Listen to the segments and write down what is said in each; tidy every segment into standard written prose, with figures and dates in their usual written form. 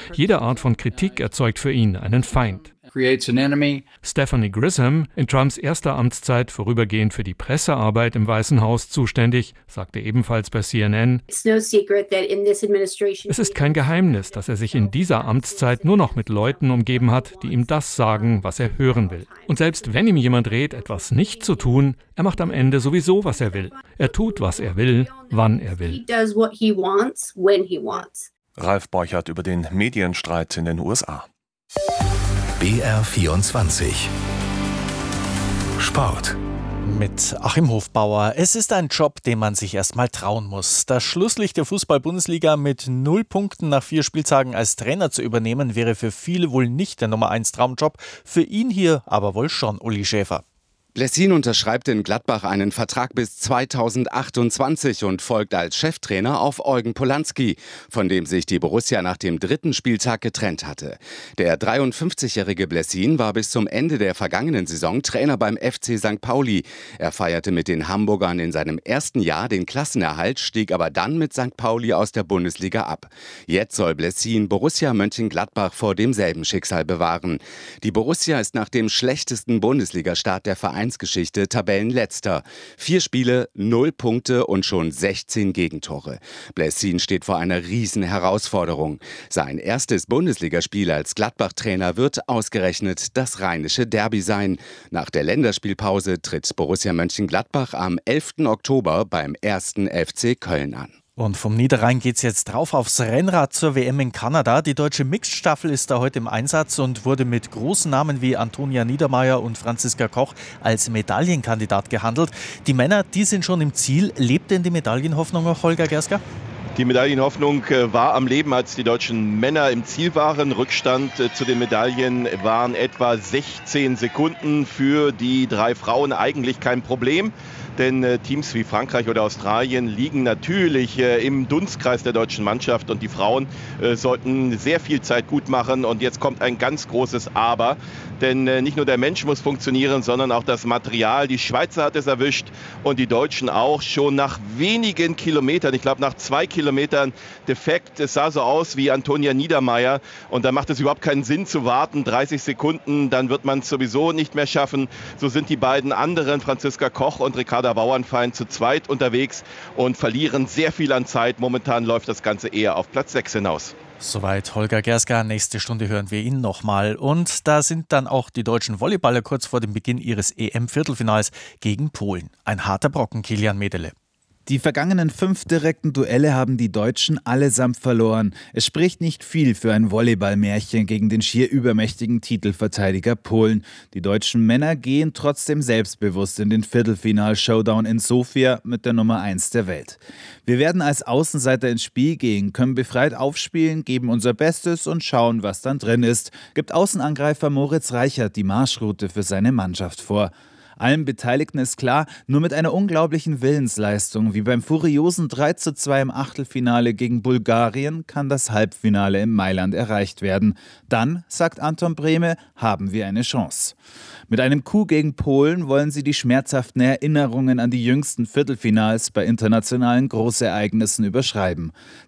Jede Art von Kritik erzeugt für ihn einen Feind. Stephanie Grisham, in Trumps erster Amtszeit vorübergehend für die Pressearbeit im Weißen Haus zuständig, sagte ebenfalls bei CNN: Es ist kein Geheimnis, dass er sich in dieser Amtszeit nur noch mit Leuten umgeben hat, die ihm das sagen, was er hören will. Und selbst wenn ihm jemand rät, etwas nicht zu tun, er macht am Ende sowieso, was er will. Er tut, was er will, wann er will. Ralf Borchert über den Medienstreit in den USA. BR24 Sport. Mit Achim Hofbauer. Es ist ein Job, den man sich erst mal trauen muss. Das Schlusslicht der Fußball-Bundesliga mit 0 Punkten nach 4 Spieltagen als Trainer zu übernehmen, wäre für viele wohl nicht der Nummer 1 Traumjob. Für ihn hier aber wohl schon Uli Schäfer. Blessin unterschreibt in Gladbach einen Vertrag bis 2028 und folgt als Cheftrainer auf Eugen Polanski, von dem sich die Borussia nach dem 3. Spieltag getrennt hatte. Der 53-jährige Blessin war bis zum Ende der vergangenen Saison Trainer beim FC St. Pauli. Er feierte mit den Hamburgern in seinem ersten Jahr den Klassenerhalt, stieg aber dann mit St. Pauli aus der Bundesliga ab. Jetzt soll Blessin Borussia Mönchengladbach vor demselben Schicksal bewahren. Die Borussia ist nach dem schlechtesten Bundesligastart der Vereinsgeschichte Tabellenletzter. 4 Spiele, 0 Punkte und schon 16 Gegentore. Blessin steht vor einer riesen Herausforderung. Sein erstes Bundesligaspiel als Gladbach-Trainer wird ausgerechnet das rheinische Derby sein. Nach der Länderspielpause tritt Borussia Mönchengladbach am 11. Oktober beim 1. FC Köln an. Und vom Niederrhein geht's jetzt drauf aufs Rennrad zur WM in Kanada. Die deutsche Mixed-Staffel ist da heute im Einsatz und wurde mit großen Namen wie Antonia Niedermaier und Franziska Koch als Medaillenkandidat gehandelt. Die Männer, die sind schon im Ziel. Lebt denn die Medaillenhoffnung noch, Holger Gersker? Die Medaillenhoffnung war am Leben, als die deutschen Männer im Ziel waren. Rückstand zu den Medaillen waren etwa 16 Sekunden. Für die 3 Frauen eigentlich kein Problem. Denn Teams wie Frankreich oder Australien liegen natürlich im Dunstkreis der deutschen Mannschaft und die Frauen sollten sehr viel Zeit gut machen. Und jetzt kommt ein ganz großes Aber, denn nicht nur der Mensch muss funktionieren, sondern auch das Material. Die Schweizer hat es erwischt und die Deutschen auch schon nach wenigen Kilometern, ich glaube nach 2 Kilometern defekt. Es sah so aus wie Antonia Niedermaier und da macht es überhaupt keinen Sinn zu warten. 30 Sekunden, dann wird man es sowieso nicht mehr schaffen. So sind die beiden anderen, Franziska Koch und Ricarda Bauernfeind, zu zweit unterwegs und verlieren sehr viel an Zeit. Momentan läuft das Ganze eher auf Platz 6 hinaus. Soweit Holger Gersker. Nächste Stunde hören wir ihn nochmal. Und da sind dann auch die deutschen Volleyballer kurz vor dem Beginn ihres EM-Viertelfinals gegen Polen. Ein harter Brocken, Kilian Medele. Die vergangenen 5 direkten Duelle haben die Deutschen allesamt verloren. Es spricht nicht viel für ein Volleyballmärchen gegen den schier übermächtigen Titelverteidiger Polen. Die deutschen Männer gehen trotzdem selbstbewusst in den Viertelfinal-Showdown in Sofia mit der Nummer 1 der Welt. Wir werden als Außenseiter ins Spiel gehen, können befreit aufspielen, geben unser Bestes und schauen, was dann drin ist, gibt Außenangreifer Moritz Reichert die Marschroute für seine Mannschaft vor. Allen Beteiligten ist klar, nur mit einer unglaublichen Willensleistung wie beim furiosen 3:2 im Achtelfinale gegen Bulgarien kann das Halbfinale in Mailand erreicht werden. Dann, sagt Anton Brehme, haben wir eine Chance. Mit einem Coup gegen Polen wollen sie die schmerzhaften Erinnerungen an die jüngsten Viertelfinals bei internationalen Großereignissen überschreiben.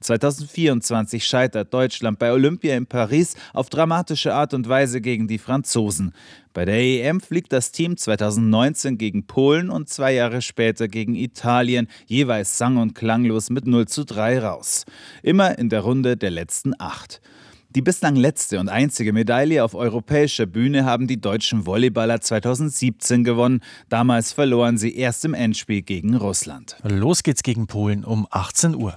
2024 scheitert Deutschland bei Olympia in Paris auf dramatische Art und Weise gegen die Franzosen. Bei der EM fliegt das Team 2019 gegen Polen und 2 Jahre später gegen Italien, jeweils sang- und klanglos mit 0:3 raus. Immer in der Runde der letzten 8. Die bislang letzte und einzige Medaille auf europäischer Bühne haben die deutschen Volleyballer 2017 gewonnen. Damals verloren sie erst im Endspiel gegen Russland. Los geht's gegen Polen um 18 Uhr.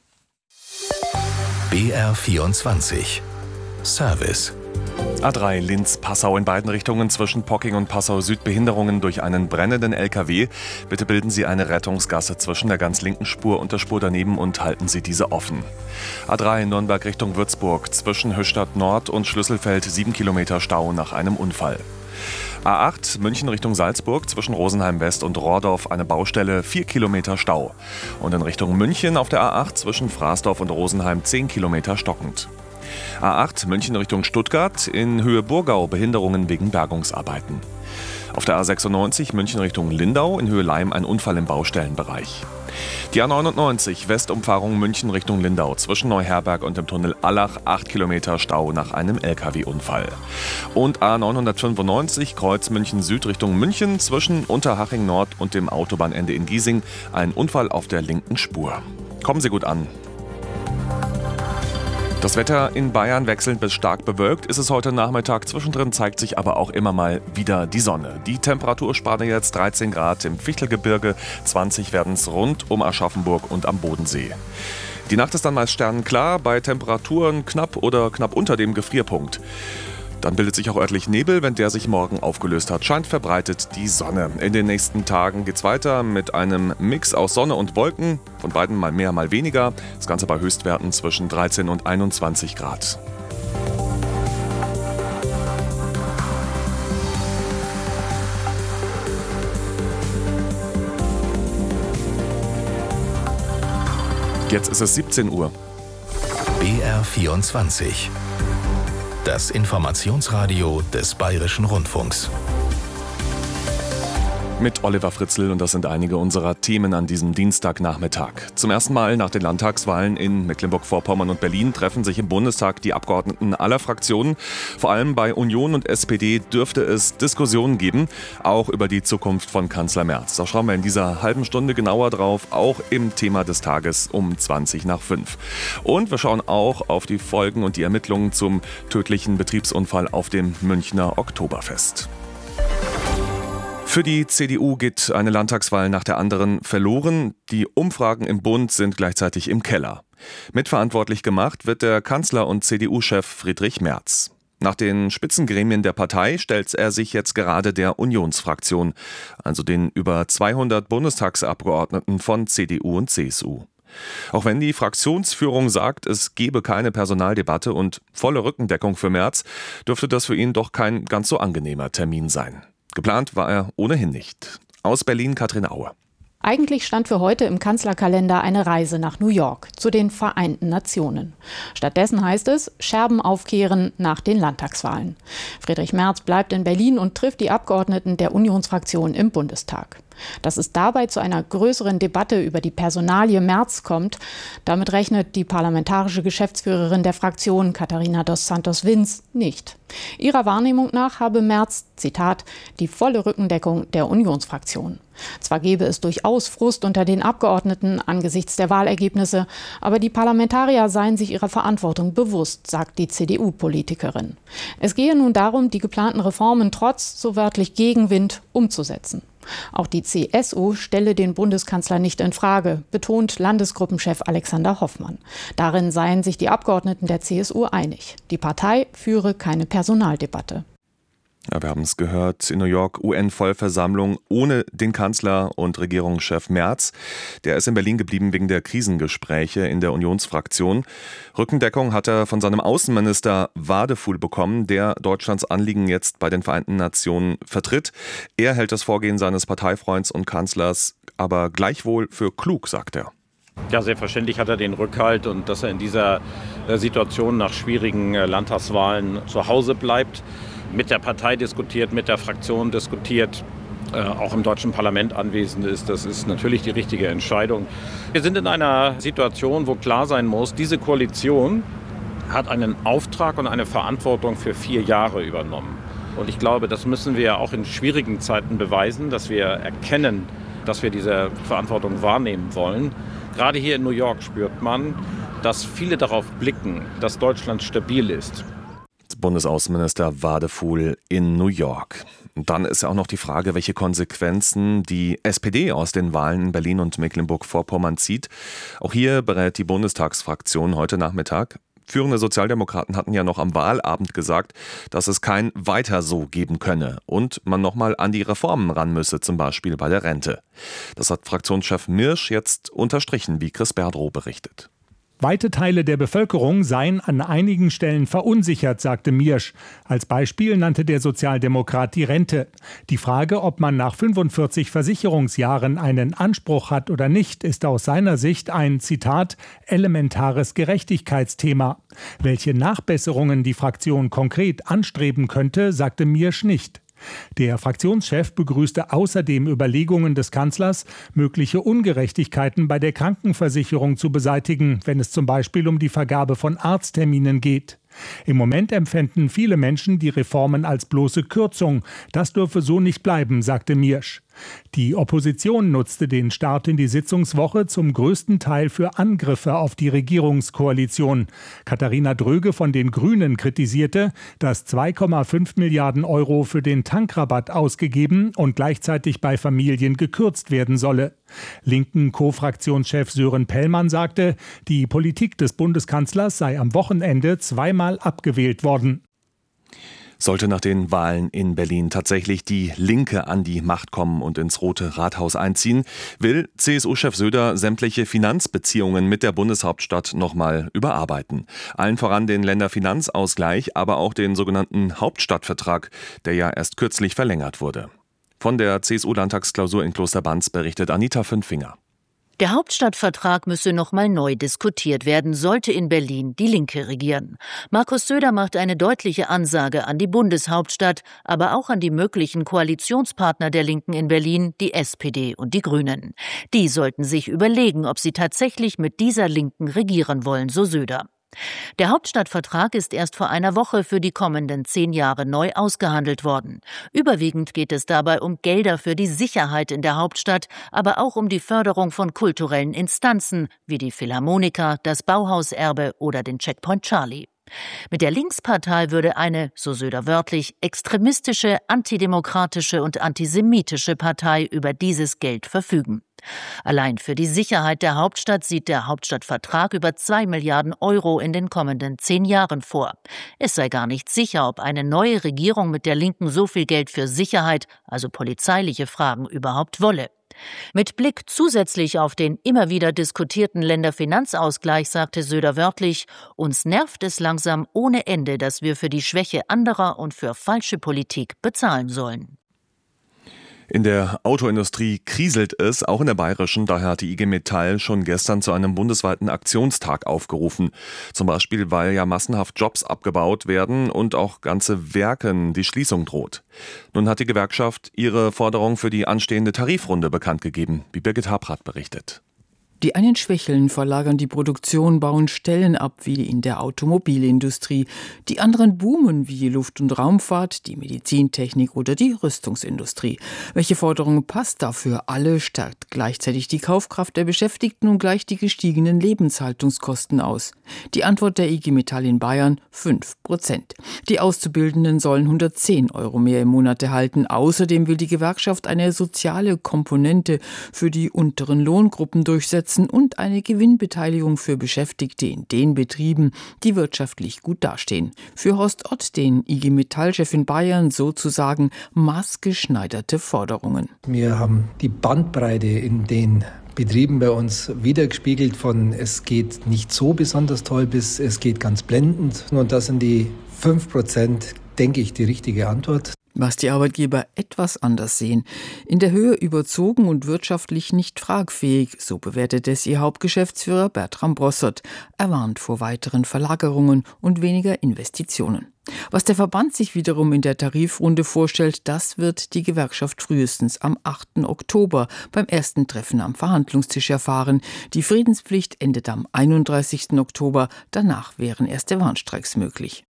BR24 Service. A3 Linz-Passau in beiden Richtungen zwischen Pocking und Passau-Süd Behinderungen durch einen brennenden LKW. Bitte bilden Sie eine Rettungsgasse zwischen der ganz linken Spur und der Spur daneben und halten Sie diese offen. A3 Nürnberg Richtung Würzburg zwischen Höchstadt Nord und Schlüsselfeld 7 Kilometer Stau nach einem Unfall. A8 München Richtung Salzburg zwischen Rosenheim West und Rohrdorf eine Baustelle, 4 Kilometer Stau. Und in Richtung München auf der A8 zwischen Fraßdorf und Rosenheim 10 Kilometer stockend. A8 München Richtung Stuttgart, in Höhe Burgau Behinderungen wegen Bergungsarbeiten. Auf der A96 München Richtung Lindau, in Höhe Leim ein Unfall im Baustellenbereich. Die A99 Westumfahrung München Richtung Lindau zwischen Neuherberg und dem Tunnel Allach 8 Kilometer Stau nach einem LKW-Unfall. Und A995 Kreuz München Süd Richtung München zwischen Unterhaching Nord und dem Autobahnende in Giesing ein Unfall auf der linken Spur. Kommen Sie gut an. Das Wetter in Bayern wechselnd bis stark bewölkt ist es heute Nachmittag. Zwischendrin zeigt sich aber auch immer mal wieder die Sonne. Die Temperaturspanne jetzt 13 Grad im Fichtelgebirge, 20 werden es rund um Aschaffenburg und am Bodensee. Die Nacht ist dann meist sternenklar, bei Temperaturen knapp oder knapp unter dem Gefrierpunkt. Dann bildet sich auch örtlich Nebel, wenn der sich morgen aufgelöst hat, scheint verbreitet die Sonne. In den nächsten Tagen geht's weiter mit einem Mix aus Sonne und Wolken, von beiden mal mehr, mal weniger. Das Ganze bei Höchstwerten zwischen 13 und 21 Grad. Jetzt ist es 17 Uhr. BR24. Das Informationsradio des Bayerischen Rundfunks. Mit Oliver Fritzl und das sind einige unserer Themen an diesem Dienstagnachmittag. Zum ersten Mal nach den Landtagswahlen in Mecklenburg-Vorpommern und Berlin treffen sich im Bundestag die Abgeordneten aller Fraktionen. Vor allem bei Union und SPD dürfte es Diskussionen geben, auch über die Zukunft von Kanzler Merz. Da schauen wir in dieser halben Stunde genauer drauf, auch im Thema des Tages um 5:20. Und wir schauen auch auf die Folgen und die Ermittlungen zum tödlichen Betriebsunfall auf dem Münchner Oktoberfest. Für die CDU geht eine Landtagswahl nach der anderen verloren. Die Umfragen im Bund sind gleichzeitig im Keller. Mitverantwortlich gemacht wird der Kanzler und CDU-Chef Friedrich Merz. Nach den Spitzengremien der Partei stellt er sich jetzt gerade der Unionsfraktion, also den über 200 Bundestagsabgeordneten von CDU und CSU. Auch wenn die Fraktionsführung sagt, es gebe keine Personaldebatte und volle Rückendeckung für Merz, dürfte das für ihn doch kein ganz so angenehmer Termin sein. Geplant war er ohnehin nicht. Aus Berlin Katrin Aue. Eigentlich stand für heute im Kanzlerkalender eine Reise nach New York, zu den Vereinten Nationen. Stattdessen heißt es, Scherben aufkehren nach den Landtagswahlen. Friedrich Merz bleibt in Berlin und trifft die Abgeordneten der Unionsfraktion im Bundestag. Dass es dabei zu einer größeren Debatte über die Personalie Merz kommt, damit rechnet die parlamentarische Geschäftsführerin der Fraktion, Katharina dos Santos-Wins, nicht. Ihrer Wahrnehmung nach habe Merz, Zitat, die volle Rückendeckung der Unionsfraktion. Zwar gebe es durchaus Frust unter den Abgeordneten angesichts der Wahlergebnisse, aber die Parlamentarier seien sich ihrer Verantwortung bewusst, sagt die CDU-Politikerin. Es gehe nun darum, die geplanten Reformen trotz, so wörtlich, Gegenwind umzusetzen. Auch die CSU stelle den Bundeskanzler nicht in Frage, betont Landesgruppenchef Alexander Hoffmann. Darin seien sich die Abgeordneten der CSU einig. Die Partei führe keine Personaldebatte. Ja, wir haben es gehört, in New York UN-Vollversammlung ohne den Kanzler und Regierungschef Merz. Der ist in Berlin geblieben wegen der Krisengespräche in der Unionsfraktion. Rückendeckung hat er von seinem Außenminister Wadefuhl bekommen, der Deutschlands Anliegen jetzt bei den Vereinten Nationen vertritt. Er hält das Vorgehen seines Parteifreunds und Kanzlers aber gleichwohl für klug, sagt er. Ja, selbstverständlich hat er den Rückhalt und dass er in dieser Situation nach schwierigen Landtagswahlen zu Hause bleibt, mit der Partei diskutiert, mit der Fraktion diskutiert, auch im deutschen Parlament anwesend ist. Das ist natürlich die richtige Entscheidung. Wir sind in einer Situation, wo klar sein muss, diese Koalition hat einen Auftrag und eine Verantwortung für 4 Jahre übernommen. Und ich glaube, das müssen wir auch in schwierigen Zeiten beweisen, dass wir erkennen, dass wir diese Verantwortung wahrnehmen wollen. Gerade hier in New York spürt man, dass viele darauf blicken, dass Deutschland stabil ist. Bundesaußenminister Wadefuhl in New York. Und dann ist ja auch noch die Frage, welche Konsequenzen die SPD aus den Wahlen in Berlin und Mecklenburg-Vorpommern zieht. Auch hier berät die Bundestagsfraktion heute Nachmittag. Führende Sozialdemokraten hatten ja noch am Wahlabend gesagt, dass es kein Weiter so geben könne und man nochmal an die Reformen ran müsse, zum Beispiel bei der Rente. Das hat Fraktionschef Mirsch jetzt unterstrichen, wie Chris Berdrow berichtet. Weite Teile der Bevölkerung seien an einigen Stellen verunsichert, sagte Mirsch. Als Beispiel nannte der Sozialdemokrat die Rente. Die Frage, ob man nach 45 Versicherungsjahren einen Anspruch hat oder nicht, ist aus seiner Sicht ein, Zitat, elementares Gerechtigkeitsthema. Welche Nachbesserungen die Fraktion konkret anstreben könnte, sagte Mirsch nicht. Der Fraktionschef begrüßte außerdem Überlegungen des Kanzlers, mögliche Ungerechtigkeiten bei der Krankenversicherung zu beseitigen, wenn es zum Beispiel um die Vergabe von Arztterminen geht. Im Moment empfänden viele Menschen die Reformen als bloße Kürzung. Das dürfe so nicht bleiben, sagte Miersch. Die Opposition nutzte den Start in die Sitzungswoche zum größten Teil für Angriffe auf die Regierungskoalition. Katharina Dröge von den Grünen kritisierte, dass 2,5 Milliarden Euro für den Tankrabatt ausgegeben und gleichzeitig bei Familien gekürzt werden solle. Linken Co-Fraktionschef Sören Pellmann sagte, die Politik des Bundeskanzlers sei am Wochenende zweimal abgewählt worden. Sollte nach den Wahlen in Berlin tatsächlich die Linke an die Macht kommen und ins Rote Rathaus einziehen, will CSU-Chef Söder sämtliche Finanzbeziehungen mit der Bundeshauptstadt nochmal überarbeiten. Allen voran den Länderfinanzausgleich, aber auch den sogenannten Hauptstadtvertrag, der ja erst kürzlich verlängert wurde. Von der CSU-Landtagsklausur in Klosterbanz berichtet Anita Fünfinger. Der Hauptstadtvertrag müsse nochmal neu diskutiert werden, sollte in Berlin die Linke regieren. Markus Söder macht eine deutliche Ansage an die Bundeshauptstadt, aber auch an die möglichen Koalitionspartner der Linken in Berlin, die SPD und die Grünen. Die sollten sich überlegen, ob sie tatsächlich mit dieser Linken regieren wollen, so Söder. Der Hauptstadtvertrag ist erst vor einer Woche für die kommenden 10 Jahre neu ausgehandelt worden. Überwiegend geht es dabei um Gelder für die Sicherheit in der Hauptstadt, aber auch um die Förderung von kulturellen Instanzen wie die Philharmoniker, das Bauhauserbe oder den Checkpoint Charlie. Mit der Linkspartei würde eine, so Söder wörtlich, extremistische, antidemokratische und antisemitische Partei über dieses Geld verfügen. Allein für die Sicherheit der Hauptstadt sieht der Hauptstadtvertrag über 2 Milliarden Euro in den kommenden 10 Jahren vor. Es sei gar nicht sicher, ob eine neue Regierung mit der Linken so viel Geld für Sicherheit, also polizeiliche Fragen, überhaupt wolle. Mit Blick zusätzlich auf den immer wieder diskutierten Länderfinanzausgleich sagte Söder wörtlich, uns nervt es langsam ohne Ende, dass wir für die Schwäche anderer und für falsche Politik bezahlen sollen. In der Autoindustrie kriselt es, auch in der bayerischen. Daher hat die IG Metall schon gestern zu einem bundesweiten Aktionstag aufgerufen. Zum Beispiel, weil ja massenhaft Jobs abgebaut werden und auch ganze Werken die Schließung droht. Nun hat die Gewerkschaft ihre Forderung für die anstehende Tarifrunde bekannt gegeben, wie Birgit Habrath berichtet. Die einen schwächeln, verlagern die Produktion, bauen Stellen ab wie in der Automobilindustrie. Die anderen boomen wie Luft- und Raumfahrt, die Medizintechnik oder die Rüstungsindustrie. Welche Forderung passt dafür alle, stärkt gleichzeitig die Kaufkraft der Beschäftigten und gleicht die gestiegenen Lebenshaltungskosten aus? Die Antwort der IG Metall in Bayern: 5%. Die Auszubildenden sollen 110 € mehr im Monat erhalten. Außerdem will die Gewerkschaft eine soziale Komponente für die unteren Lohngruppen durchsetzen und eine Gewinnbeteiligung für Beschäftigte in den Betrieben, die wirtschaftlich gut dastehen. Für Horst Ott, den IG Metall-Chef in Bayern, sozusagen maßgeschneiderte Forderungen. Wir haben die Bandbreite in den Betrieben bei uns wiedergespiegelt von es geht nicht so besonders toll bis es geht ganz blendend. Und das sind die 5%, denke ich, die richtige Antwort. Was die Arbeitgeber etwas anders sehen. In der Höhe überzogen und wirtschaftlich nicht tragfähig, so bewertet es ihr Hauptgeschäftsführer Bertram Brossert. Er warnt vor weiteren Verlagerungen und weniger Investitionen. Was der Verband sich wiederum in der Tarifrunde vorstellt, das wird die Gewerkschaft frühestens am 8. Oktober beim ersten Treffen am Verhandlungstisch erfahren. Die Friedenspflicht endet am 31. Oktober, danach wären erste Warnstreiks möglich.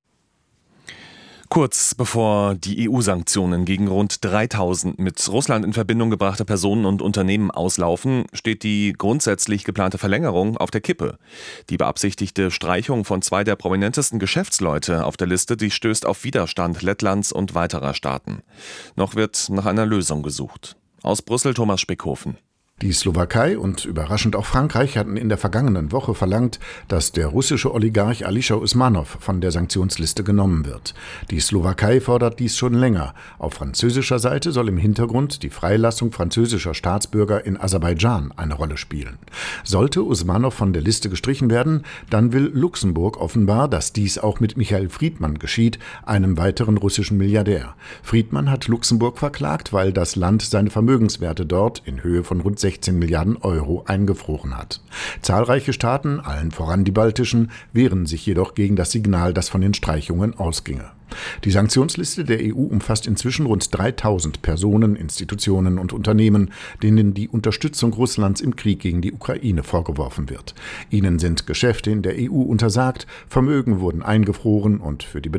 Kurz bevor die EU-Sanktionen gegen rund 3000 mit Russland in Verbindung gebrachte Personen und Unternehmen auslaufen, steht die grundsätzlich geplante Verlängerung auf der Kippe. Die beabsichtigte Streichung von 2 der prominentesten Geschäftsleute auf der Liste, die stößt auf Widerstand Lettlands und weiterer Staaten. Noch wird nach einer Lösung gesucht. Aus Brüssel Thomas Spickhofen. Die Slowakei und überraschend auch Frankreich hatten in der vergangenen Woche verlangt, dass der russische Oligarch Alisher Usmanov von der Sanktionsliste genommen wird. Die Slowakei fordert dies schon länger. Auf französischer Seite soll im Hintergrund die Freilassung französischer Staatsbürger in Aserbaidschan eine Rolle spielen. Sollte Usmanov von der Liste gestrichen werden, dann will Luxemburg offenbar, dass dies auch mit Michael Friedmann geschieht, einem weiteren russischen Milliardär. Friedmann hat Luxemburg verklagt, weil das Land seine Vermögenswerte dort in Höhe von rund 60 16 Milliarden Euro eingefroren hat. Zahlreiche Staaten, allen voran die baltischen, wehren sich jedoch gegen das Signal, das von den Streichungen ausginge. Die Sanktionsliste der EU umfasst inzwischen rund 3000 Personen, Institutionen und Unternehmen, denen die Unterstützung Russlands im Krieg gegen die Ukraine vorgeworfen wird. Ihnen sind Geschäfte in der EU untersagt, Vermögen wurden eingefroren und für die